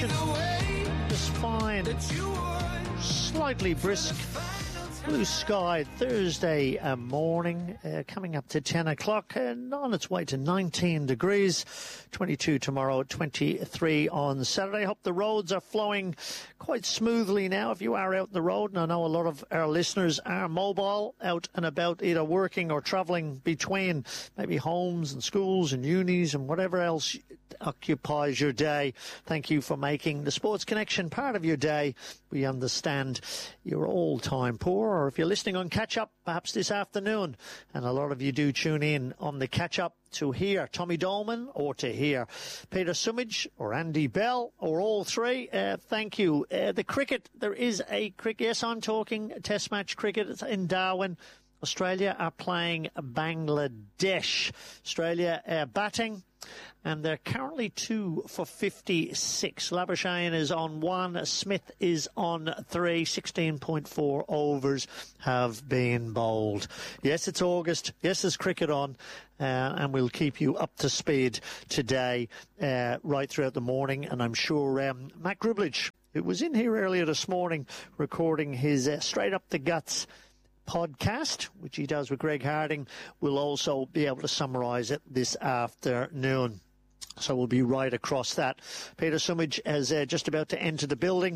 condition is fine. Slightly brisk. Blue sky Thursday morning, coming up to 10 o'clock and on its way to 19 degrees, 22 tomorrow, 23 on Saturday. Hope the roads are flowing quite smoothly now if you are out on the road. And I know a lot of our listeners are mobile, out and about, either working or travelling between maybe homes and schools and unis and whatever else occupies your day. Thank you for making the Sports Connection part of your day. We understand you're all-time poor, or if you're listening on catch-up, perhaps this afternoon, and a lot of you do tune in on the catch-up to hear Tommy Dolman or to hear Peter Sumich or Andy Bell or all three. Thank you. The cricket, there is a cricket. Yes, I'm talking test match cricket. It's in Darwin. Australia are playing Bangladesh. Australia batting, and they're currently 2 for 56. Labuschagne is on 1. Smith is on 3. 16.4 overs have been bowled. Yes, it's August. Yes, there's cricket on. And we'll keep you up to speed today, right throughout the morning. And I'm sure Matt Griblich, who was in here earlier this morning recording his Straight Up the Guts podcast, which he does with Greg Harding, will also be able to summarise it this afternoon. So we'll be right across that. Peter Sumich is just about to enter the building.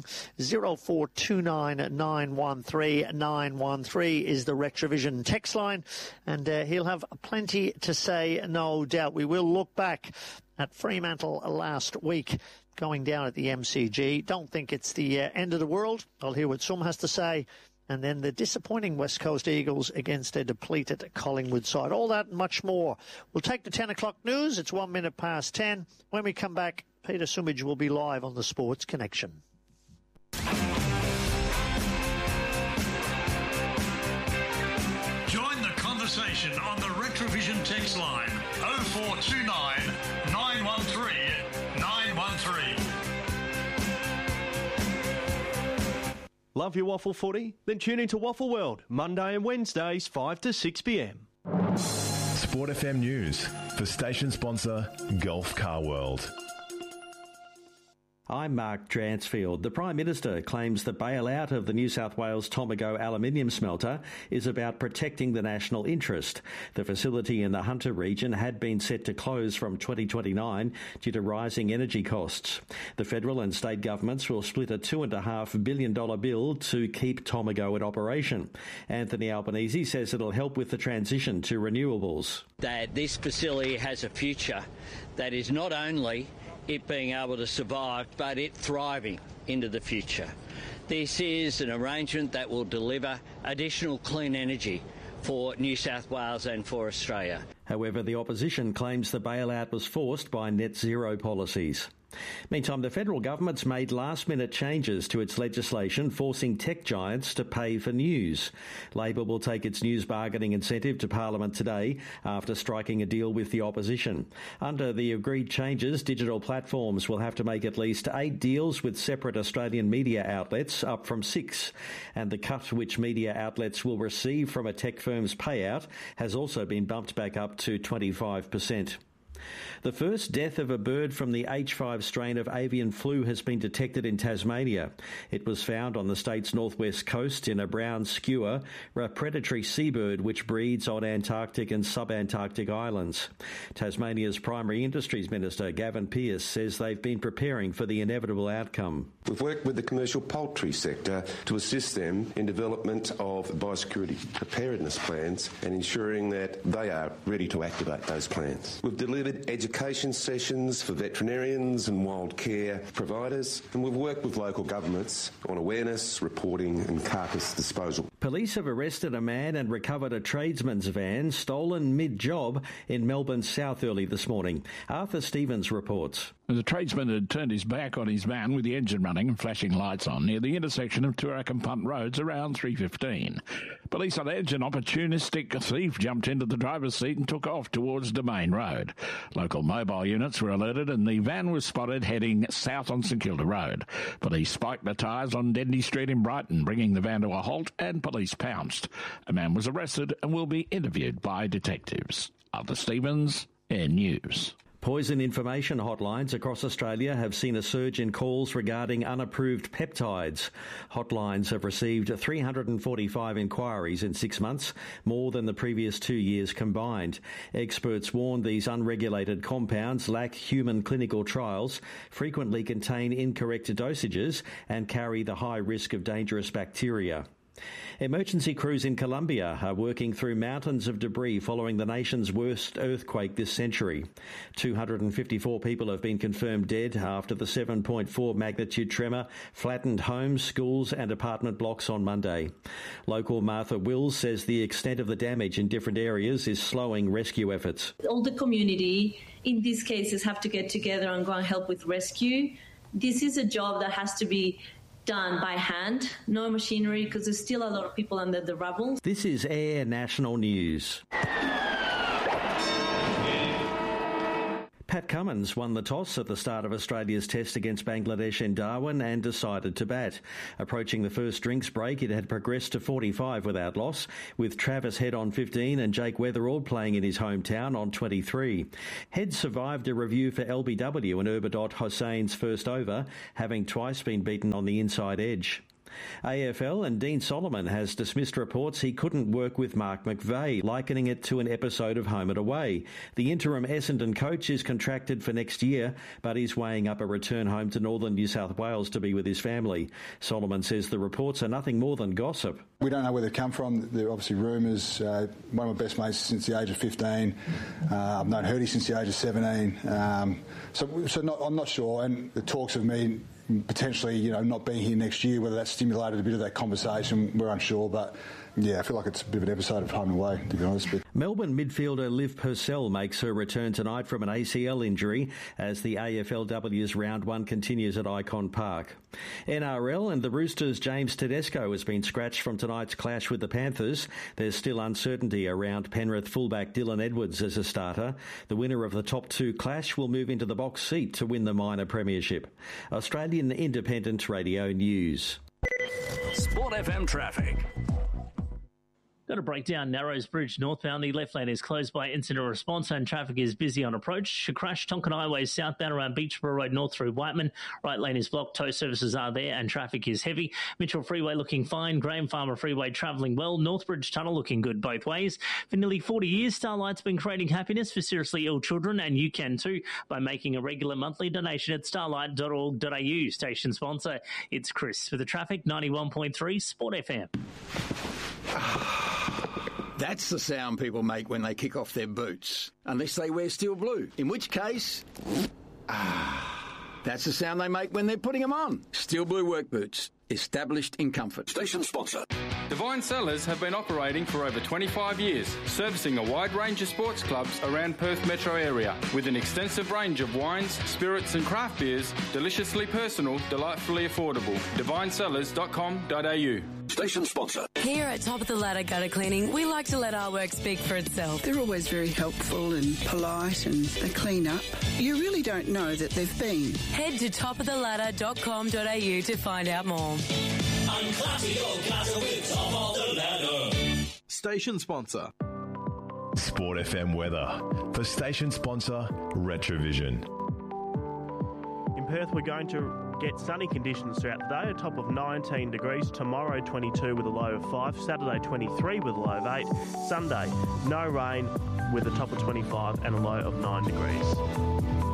0429913913 is the Retrovision text line, and he'll have plenty to say, no doubt. We will look back at Fremantle last week, going down at the MCG. Don't think it's the end of the world. I'll hear what some has to say. And then the disappointing West Coast Eagles against a depleted Collingwood side. All that and much more. We'll take the 10 o'clock news. It's 1 minute past 10. When we come back, Peter Sumich will be live on the Sports Connection. Join the conversation on the Retrovision text line 0429 913 913. Love your waffle footy? Then tune into Waffle World, Monday and Wednesdays, 5 to 6 p.m. Sport FM News for station sponsor Gulf Car World. I'm Mark Dransfield. The Prime Minister claims the bailout of the New South Wales Tomago aluminium smelter is about protecting the national interest. The facility in the Hunter region had been set to close from 2029 due to rising energy costs. The federal and state governments will split a $2.5 billion bill to keep Tomago in operation. Anthony Albanese says it'll help with the transition to renewables. That this facility has a future that is not only it being able to survive, but it thriving into the future. This is an arrangement that will deliver additional clean energy for New South Wales and for Australia. However, the opposition claims the bailout was forced by net zero policies. Meantime, the federal government's made last-minute changes to its legislation forcing tech giants to pay for news. Labor will take its news bargaining incentive to Parliament today after striking a deal with the opposition. Under the agreed changes, digital platforms will have to make at least 8 deals with separate Australian media outlets, up from 6. And the cut which media outlets will receive from a tech firm's payout has also been bumped back up to 25%. The first death of a bird from the H5 strain of avian flu has been detected in Tasmania. It was found on the state's northwest coast in a brown skua, a predatory seabird which breeds on Antarctic and subantarctic islands. Tasmania's Primary Industries Minister, Gavin Pearce, says they've been preparing for the inevitable outcome. We've worked with the commercial poultry sector to assist them in development of biosecurity preparedness plans and ensuring that they are ready to activate those plans. We've delivered education sessions for veterinarians and wild care providers, and we've worked with local governments on awareness, reporting and carcass disposal. Police have arrested a man and recovered a tradesman's van stolen mid-job in Melbourne South early this morning. Arthur Stevens reports. The tradesman had turned his back on his van with the engine running and flashing lights on near the intersection of Toorak and Punt Roads around 3:15. Police allege an opportunistic thief jumped into the driver's seat and took off towards Domain Road. Local mobile units were alerted and the van was spotted heading south on St Kilda Road. Police spiked the tyres on Dendy Street in Brighton, bringing the van to a halt, and police pounced. A man was arrested and will be interviewed by detectives. Arthur Stevens, Air News. Poison information hotlines across Australia have seen a surge in calls regarding unapproved peptides. Hotlines have received 345 inquiries in 6 months, more than the previous 2 years combined. Experts warn these unregulated compounds lack human clinical trials, frequently contain incorrect dosages and carry the high risk of dangerous bacteria. Emergency crews in Colombia are working through mountains of debris following the nation's worst earthquake this century. 254 people have been confirmed dead after the 7.4 magnitude tremor flattened homes, schools and apartment blocks on Monday. Local Martha Wills says the extent of the damage in different areas is slowing rescue efforts. All the community in these cases have to get together and go and help with rescue. This is a job that has to be done by hand, no machinery, because there's still a lot of people under the rubble. This is Air National News. Pat Cummins won the toss at the start of Australia's test against Bangladesh in Darwin and decided to bat. Approaching the first drinks break, it had progressed to 45 without loss, with Travis Head on 15 and Jake Weatherald playing in his hometown on 23. Head survived a review for LBW and Urbadot Hossein's first over, having twice been beaten on the inside edge. AFL and Dean Solomon has dismissed reports he couldn't work with Mark McVeigh, likening it to an episode of Home and Away. The interim Essendon coach is contracted for next year, but is weighing up a return home to northern New South Wales to be with his family. Solomon says the reports are nothing more than gossip. We don't know where they've come from. They're obviously rumours. One of my best mates since the age of 15. I've known Hurdy since the age of 17. I'm not sure. And the talks of me potentially, not being here next year, whether that stimulated a bit of that conversation, we're unsure. But yeah, I feel like it's a bit of an episode of Home and Away, to be honest. Melbourne midfielder Liv Purcell makes her return tonight from an ACL injury as the AFLW's Round 1 continues at Icon Park. NRL and the Roosters' James Tedesco has been scratched from tonight's clash with the Panthers. There's still uncertainty around Penrith fullback Dylan Edwards as a starter. The winner of the top 2 clash will move into the box seat to win the minor premiership. Australian Independent Radio News. Sport FM traffic. Got a breakdown. Narrows Bridge northbound. The left lane is closed by incident response and traffic is busy on approach. A crash Tonkin Highway southbound around Beachborough Road north through Whiteman. Right lane is blocked. Tow services are there and traffic is heavy. Mitchell Freeway looking fine. Graham Farmer Freeway travelling well. Northbridge Tunnel looking good both ways. For nearly 40 years, Starlight's been creating happiness for seriously ill children, and you can too by making a regular monthly donation at starlight.org.au. Station sponsor, it's Chris for the traffic. 91.3 Sport FM. That's the sound people make when they kick off their boots, unless they wear steel blue, in which case, that's the sound they make when they're putting them on. Steel blue work boots, established in comfort. Station sponsor. Divine Cellars have been operating for over 25 years, servicing a wide range of sports clubs around Perth metro area, with an extensive range of wines, spirits and craft beers, deliciously personal, delightfully affordable. DivineCellars.com.au. Station sponsor. Here at Top of the Ladder Gutter Cleaning, we like to let our work speak for itself. They're always very helpful and polite, and they clean up. You really don't know that they've been. Head to topoftheladder.com.au to find out more. Unclassy or classy with Top of the Ladder. Station sponsor. Sport FM weather for station sponsor Retrovision. In Perth, we're going to get sunny conditions throughout the day, a top of 19 degrees. Tomorrow, 22 with a low of 5. Saturday, 23 with a low of 8. Sunday, no rain with a top of 25 and a low of 9 degrees.